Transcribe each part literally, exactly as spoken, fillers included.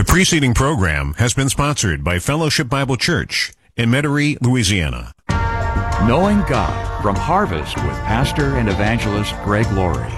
preceding program has been sponsored by Fellowship Bible Church in Metairie, Louisiana. Knowing God from Harvest with Pastor and Evangelist Greg Laurie.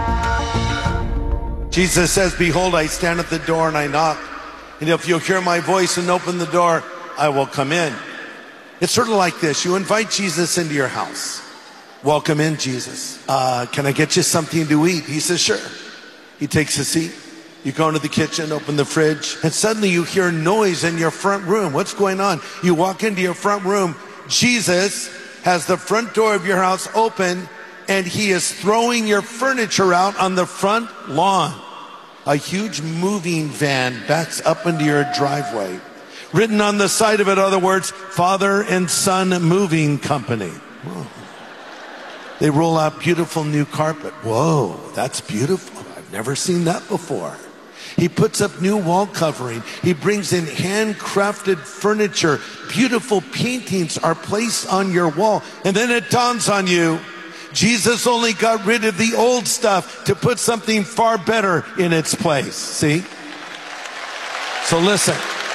Jesus says, "Behold, I stand at the door and I knock. And if you'll hear my voice and open the door, I will come in." It's sort of like this. You invite Jesus into your house. "Welcome in, Jesus. Uh, can I get you something to eat?" He says, "Sure." He takes a seat. You go into the kitchen, open the fridge, and suddenly you hear noise in your front room. What's going on? You walk into your front room. Jesus has the front door of your house open, and he is throwing your furniture out on the front lawn. A huge moving van backs up into your driveway. Written on the side of it are the words, "Father and Son Moving Company." Whoa. They roll out beautiful new carpet. Whoa, that's beautiful. I've never seen that before. He puts up new wall covering. He brings in handcrafted furniture. Beautiful paintings are placed on your wall. And then it dawns on you, Jesus only got rid of the old stuff to put something far better in its place. See? So listen.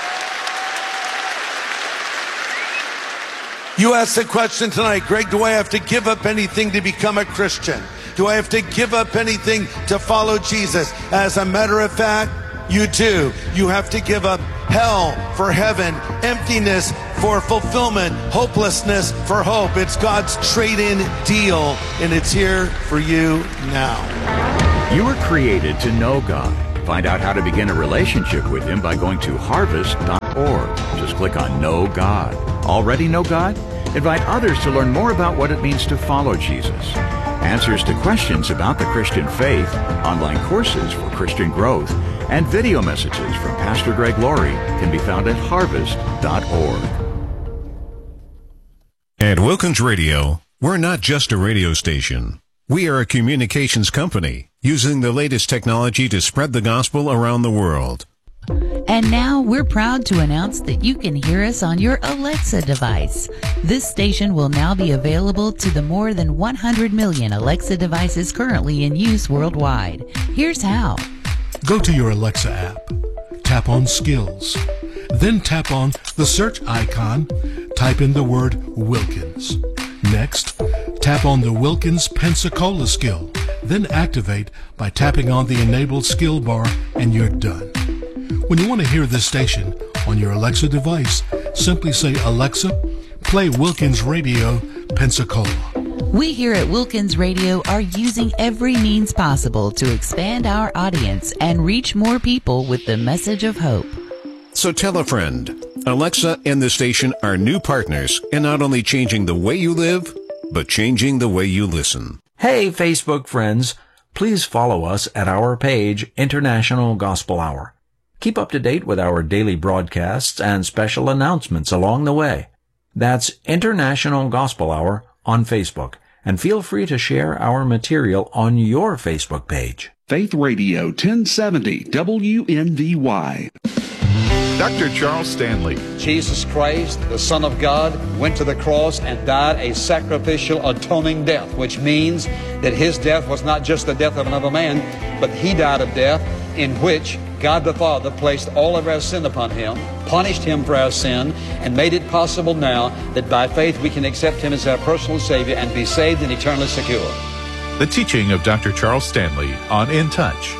You asked the question tonight, "Greg, do I have to give up anything to become a Christian? Do I have to give up anything to follow Jesus?" As a matter of fact, you do. You have to give up hell for heaven, emptiness for fulfillment, hopelessness for hope. It's God's trade-in deal, and it's here for you now. You were created to know God. Find out how to begin a relationship with Him by going to harvest dot org. Just click on Know God. Already know God? Invite others to learn more about what it means to follow Jesus. Answers to questions about the Christian faith, online courses for Christian growth, and video messages from Pastor Greg Laurie can be found at harvest dot org. At Wilkins Radio, we're not just a radio station. We are a communications company using the latest technology to spread the gospel around the world. And now we're proud to announce that you can hear us on your Alexa device. This station will now be available to the more than one hundred million Alexa devices currently in use worldwide. Here's how. Go to your Alexa app, tap on Skills, then tap on the search icon, type in the word Wilkins. Next, tap on the Wilkins Pensacola skill, then activate by tapping on the enabled skill bar, and you're done. When you want to hear this station on your Alexa device, simply say, "Alexa, play Wilkins Radio Pensacola." We here at Wilkins Radio are using every means possible to expand our audience and reach more people with the message of hope. So tell a friend. Alexa and the station are new partners in not only changing the way you live, but changing the way you listen. Hey, Facebook friends, please follow us at our page, International Gospel Hour. Keep up to date with our daily broadcasts and special announcements along the way. That's International Gospel Hour on Facebook. And feel free to share our material on your Facebook page. Faith Radio ten seventy W N V Y. Doctor Charles Stanley. Jesus Christ, the Son of God, went to the cross and died a sacrificial atoning death, which means that his death was not just the death of another man, but he died a death in which God the Father placed all of our sin upon him, punished him for our sin, and made it possible now that by faith we can accept him as our personal Savior and be saved and eternally secure. The teaching of Doctor Charles Stanley on In Touch.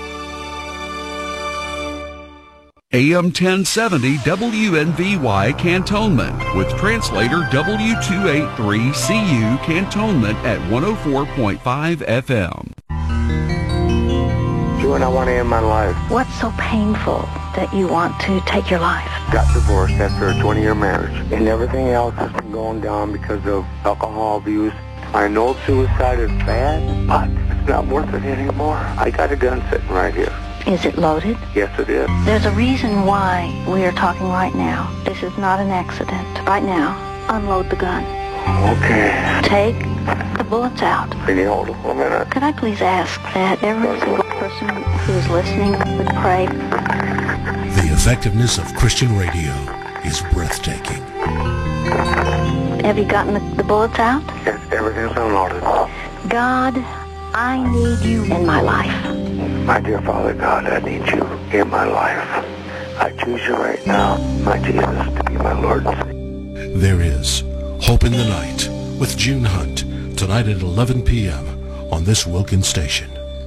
A M ten seventy W N V Y Cantonment with translator W two eighty-three C U Cantonment at one oh four point five F M. Do what I want to end my life. What's so painful that you want to take your life? Got divorced after a twenty-year marriage, and everything else has been going down because of alcohol abuse. I know suicide is bad, but it's not worth it anymore. I got a gun sitting right here. Is it loaded? Yes, it is. There's a reason why we are talking right now. This is not an accident. Right now, unload the gun. Okay. Take the bullets out. Can you hold it for a minute? Could I please ask that every single person who's listening would pray? The effectiveness of Christian radio is breathtaking. Have you gotten the, the bullets out? Yes, everything's unloaded. God, I need you in my life. My dear Father God, I need you in my life. I choose you right now, my Jesus, to be my Lord and Savior. There is Hope in the Night with June Hunt, tonight at eleven p.m. on this Wilkins station.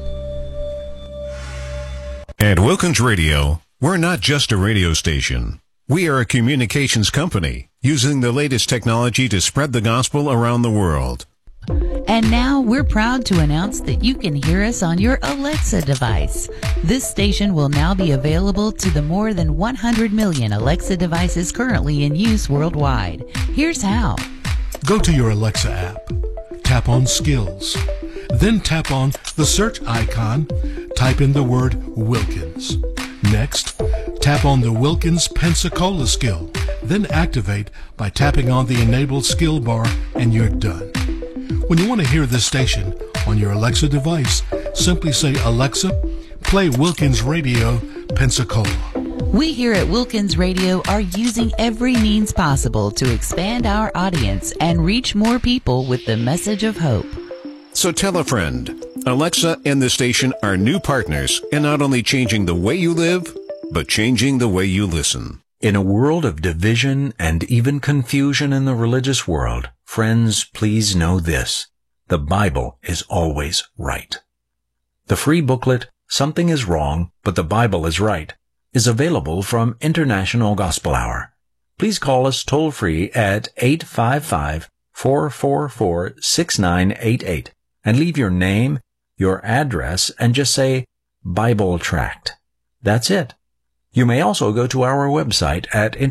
At Wilkins Radio, we're not just a radio station. We are a communications company using the latest technology to spread the gospel around the world. And now we're proud to announce that you can hear us on your Alexa device. This station will now be available to the more than one hundred million Alexa devices currently in use worldwide. Here's how. Go to your Alexa app, tap on Skills, then tap on the search icon, type in the word Wilkins. Next, tap on the Wilkins Pensacola skill, then activate by tapping on the enabled skill bar, and you're done. When you want to hear this station on your Alexa device, simply say, Alexa, play Wilkins Radio Pensacola. We here at Wilkins Radio are using every means possible to expand our audience and reach more people with the message of hope. So tell a friend. Alexa and the station are new partners in not only changing the way you live, but changing the way you listen. In a world of division and even confusion in the religious world, friends, please know this. The Bible is always right. The free booklet, Something is Wrong, but the Bible is Right, is available from International Gospel Hour. Please call us toll-free at eight five five, four four four, six nine eight eight and leave your name, your address, and just say, Bible Tract. That's it. You may also go to our website at